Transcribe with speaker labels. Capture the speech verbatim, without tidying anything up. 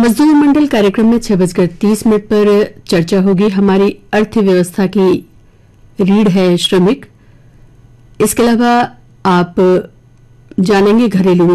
Speaker 1: मजदूर मंडल कार्यक्रम में छह बजकर तीस मिनट पर चर्चा होगी। हमारी अर्थव्यवस्था की रीढ़ है श्रमिक। इसके अलावा आप जानेंगे घरेलू